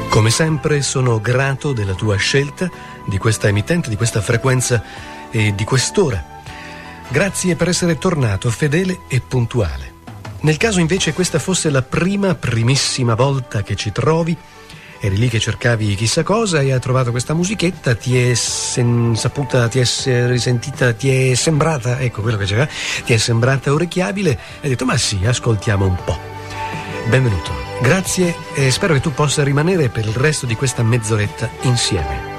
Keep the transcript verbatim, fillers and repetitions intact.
Come sempre sono grato della tua scelta, di questa emittente, di questa frequenza e di quest'ora. Grazie per essere tornato fedele e puntuale. Nel caso invece questa fosse la prima, primissima volta che ci trovi, eri lì che cercavi chissà cosa e hai trovato questa musichetta, ti è sen- saputa, ti è risentita, ti è sembrata, ecco quello che c'era, ti è sembrata orecchiabile e hai detto ma sì, ascoltiamo un po'. Benvenuto, grazie e spero che tu possa rimanere per il resto di questa mezz'oretta insieme.